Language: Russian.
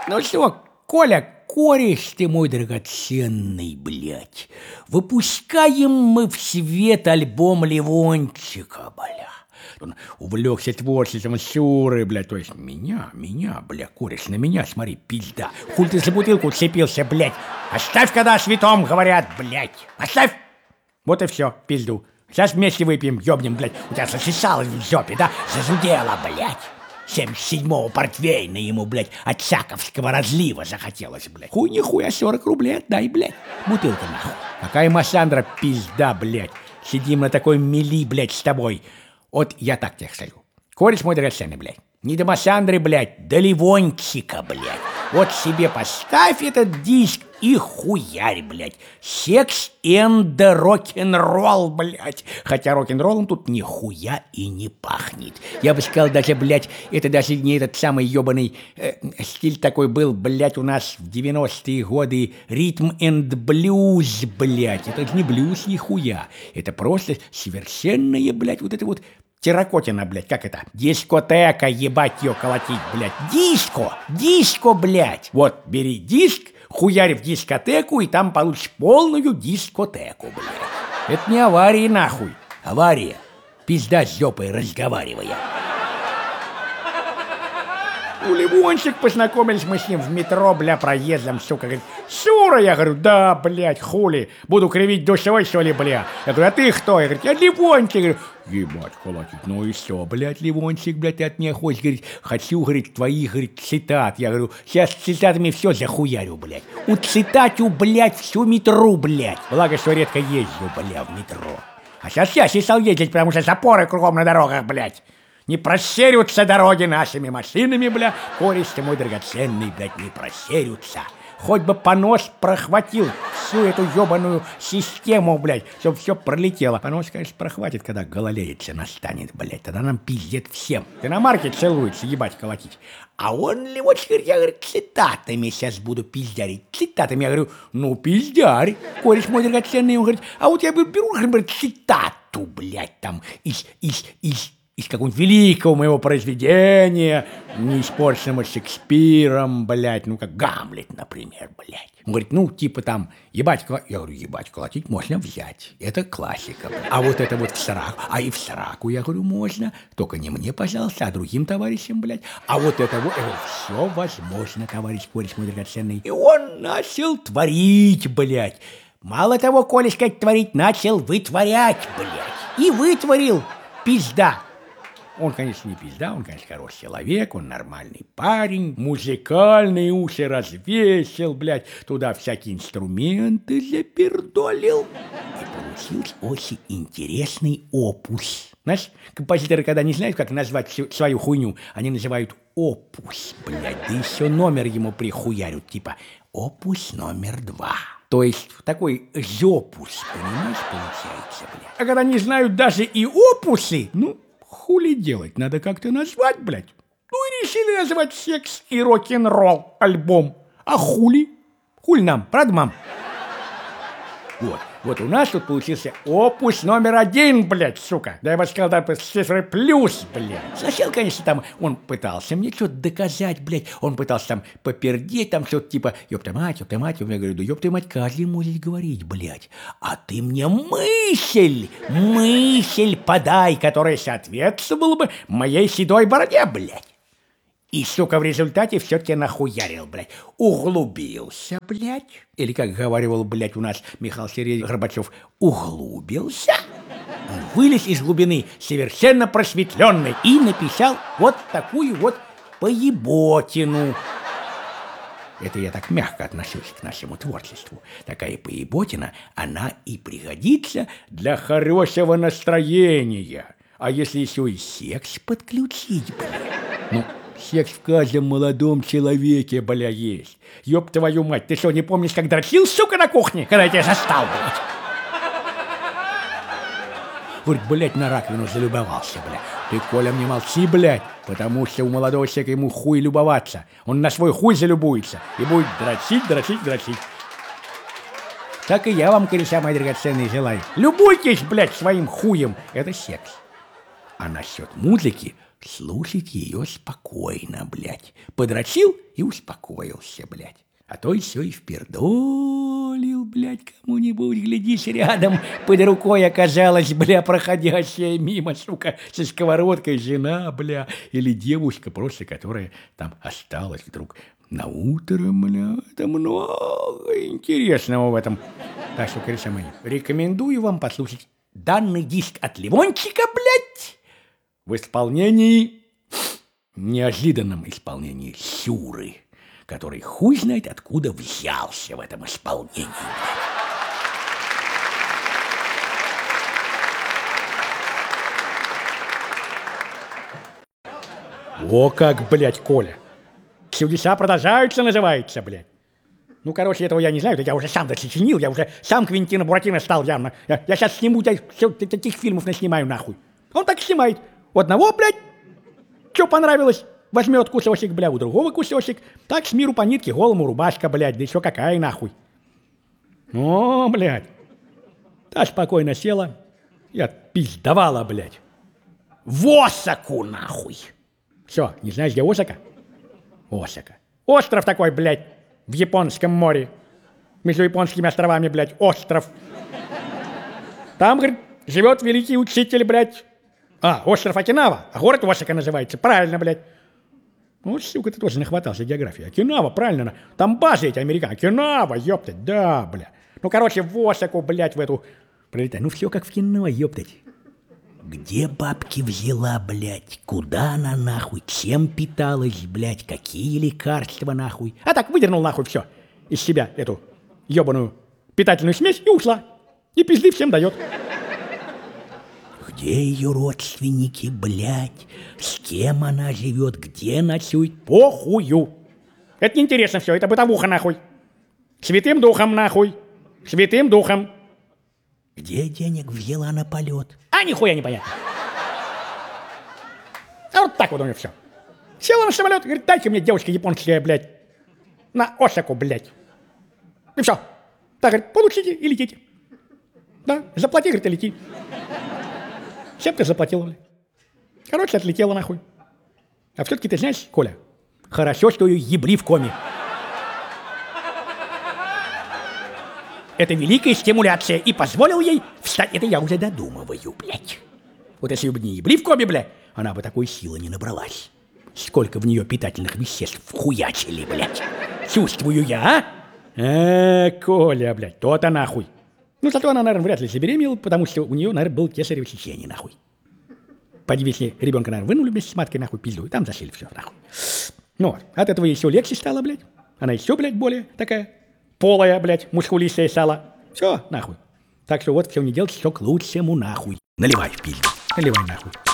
Ну что, Коля, кореш ты мой драгоценный, блядь, выпускаем мы в свет альбом Левончика, бля. Он увлекся творчеством Сюры, блядь, то есть меня, бля, кореш, на меня, смотри, пизда. Хуй ты за бутылку уцепился, блядь. Оставь, когда о святом говорят, блядь. Оставь. Вот и все, пизду. Сейчас вместе выпьем, ёбнем, блядь. У тебя засосалось в жопе, да? Зазудело, блядь. 77-го портвейна ему, блядь, от Чаковского разлива захотелось, блядь. Хуй нихуя, 40 рублей отдай, блядь. Бутылка нахуй. Какая Массандра пизда, блядь. Сидим на такой мели, блядь, с тобой. Вот я так тебе скажу. Кореш мой драгоценный, блядь. Не до Массандры, блядь, до Левончика, блядь. Вот себе поставь этот диск и хуярь, блядь. Секс and рок-н-ролл, блядь. Хотя рок-н-роллом тут нихуя и не пахнет. Я бы сказал, даже, блядь, это даже не этот самый ебаный стиль такой был, блядь, у нас в 90-е годы. Ритм and блюз, блядь. Это же не блюз нихуя. Это просто совершенное, блядь, вот это вот... Терракотина, блядь, как это? Дискотека, ебать ее колотить, блядь. Диско, блядь. Вот, бери диск, хуярь в дискотеку, и там получишь полную дискотеку, блядь. Это не авария, нахуй. Авария. Пизда с жопой разговаривая. У Левончик познакомились мы с ним в метро, бля, проездом, сука. Говорит, Шура, я говорю, да, блядь, хули. Буду кривить душой, что ли, бля. Я говорю, а ты кто? Я говорю, я Левончик. Я говорю, ебать, колотить, ну и все, блядь, Левончик, блядь, ты от меня хочешь, говорит, хочу, говорит, твоих, говорит, цитат. Я говорю, сейчас с цитатами все захуярю, блядь. Уцитатю, блядь, всю метро, блядь. Благо, что редко езжу, бля, в метро. А сейчас я стал ездить, потому что запоры кругом на дорогах, блядь. Не просерются дороги нашими машинами, бля. Кореш ты мой драгоценный, блядь, не просерются. Хоть бы понос прохватил всю эту ебаную систему, блядь, чтоб все пролетело. Понос, конечно, прохватит, когда гололедица настанет, блядь. Тогда нам пиздец всем. Ты на марке целуется, ебать, колотить. А он ли вот, я говорю, цитатами сейчас буду пиздярить. Цитатами, я говорю, ну, пиздярь. Кореш мой драгоценный, он говорит, а вот я беру, говорит, цитату, блядь, там, из какого-нибудь великого моего произведения, не испорченного Шекспиром, блядь, ну, как Гамлет, например, блядь. Он говорит, ну, типа там, ебать, я говорю, ебать, колотить можно взять, это классика, блядь. А вот это вот в сраку, а и в сраку, я говорю, можно, только не мне, пожалуйста, а другим товарищам, блядь. А вот это вот, все возможно, товарищ кореш мой драгоценный. И он начал творить, блядь. Мало того, кореш, как творить, начал вытворять, блядь. И вытворил, пизда. Он, конечно, не пизда, он, конечно, хороший человек, он нормальный парень, музыкальные уши развесил, блядь, туда всякие инструменты запердолил. И получился очень интересный опус. Знаешь, композиторы, когда не знают, как назвать свою хуйню, они называют опус, блядь, да еще номер ему прихуярят, типа опус номер 2. То есть такой жопус, понимаешь, получается, блядь. А когда не знают даже и опусы, ну, хули делать? Надо как-то назвать, блядь. Ну и решили назвать секс и рок-н-ролл альбом. А хули? Хули нам, правда, мам? Вот у нас тут получился опус номер 1, блядь, сука. Да я бы сказал, да, с цифрой плюс, блядь. Сначала, конечно, там он пытался мне что-то доказать, блядь. Он пытался там попердеть, там что-то типа, ёпта мать. Я говорю, да ёпта мать, каждый может говорить, блядь. А ты мне мысль подай, которая соответствовала бы моей седой бороде, блядь. И, сука, в результате все-таки нахуярил, блядь. Углубился, блядь. Или, как говорил, блядь, у нас Михаил Сергеевич Горбачев, углубился. Вылез из глубины совершенно просветленный и написал вот такую вот поеботину. Это я так мягко отношусь к нашему творчеству. Такая поеботина, она и пригодится для хорошего настроения. А если еще и секс подключить, блядь, ну... Секс в каждом молодом человеке, бля, есть. Ёб твою мать, ты что, не помнишь, как дрочил, сука, на кухне, когда я тебя застал, блядь? Говорит, блядь, на раковину залюбовался, блядь. Ты, Коля, мне молчи, блядь, потому что у молодого человека ему хуй любоваться. Он на свой хуй залюбуется и будет дрочить. Так и я вам, кореша мои драгоценные, желаю. Любуйтесь, блядь, своим хуем. Это секс. А насчет музыки слушать ее спокойно, блядь. Подрочил и успокоился, блядь. А то еще и впердолил, блядь, кому-нибудь, глядишь, рядом под рукой оказалась, бля, проходящая мимо, сука, со сковородкой жена, бля, или девушка просто, которая там осталась вдруг на утро, бля. Это много интересного в этом. Так что, конечно, мои, рекомендую вам послушать данный диск от Левончика, блядь, в исполнении, неожиданном исполнении Сюры, который хуй знает откуда взялся в этом исполнении. О как, блядь, Коля. Чудеса продолжаются, называется, блядь. Ну, короче, этого я не знаю, я уже сам досочинил, я уже сам Квентина Буратино стал явно. Я сейчас сниму, таких фильмов наснимаю нахуй. Он так снимает. У одного, блядь, что понравилось, возьмет кусочек, бля, у другого кусочек. Так с миру по нитке, голому рубашка, блядь, да еще какая нахуй. О, блядь. Та спокойно села и отпиздовала, блядь. В Осаку, нахуй. Все, не знаешь, где Осака? Осака. Остров такой, блядь, в Японском море. Между японскими островами, блядь, остров. Там, говорит, живет великий учитель, блядь. Остров Окинава, а город Осака называется. Правильно, блядь. Ну, сука, ты тоже нахватался географии. Окинава, правильно. Там базы эти американские. Окинава, ёптать, да, бля. Ну, короче, в Осаку, блядь, в эту... Прилетай. Ну, все как в кино, ёптать. Где бабки взяла, блядь? Куда она, нахуй? Чем питалась, блядь? Какие лекарства, нахуй? А так, выдернул, нахуй, все. Из себя эту ёбаную питательную смесь и ушла. И пизды всем дает. Где ее родственники, блядь? С кем она живет? Где ночует? Похую. Это неинтересно все, это бытовуха, нахуй. Святым духом, нахуй. Святым духом. Где денег взяла на полет? Нихуя не понятно. Вот так вот у нее все. Села на самолет, говорит, дайте мне, девочка японская, блядь, на Осаку, блядь. И все. Так, говорит, получите и летите. Да, заплати, говорит, и лети. Всем ты заплатила, блядь. Короче, отлетела нахуй. А все-таки ты знаешь, Коля, хорошо, что ее ебли в коме. Это великая стимуляция, и позволил ей встать. Это я уже додумываю, блядь. Вот если бы не ебли в коме, блядь, она бы такой силы не набралась. Сколько в нее питательных веществ вхуячили, блядь. Чувствую я, Коля, блядь, то-то нахуй. Ну, зато она, наверное, вряд ли забеременела, потому что у нее, наверное, был кесарево сечение, нахуй. Пойди, если ребенка, наверное, вынули вместе с маткой, нахуй, пизду, и там зашили все, нахуй. Ну вот, от этого ей все легче стало, блядь. Она еще, блядь, более такая полая, блядь, мускулистая стала. Все, нахуй. Так что вот все не делать, все к лучшему, нахуй. Наливай в пизду, наливай, нахуй.